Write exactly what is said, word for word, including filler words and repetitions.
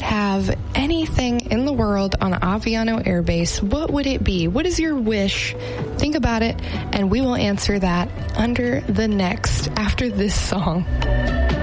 have anything in the world on Aviano Air Base, what would it be? What is your wish? Think about it, and we will answer that under the next, after this song.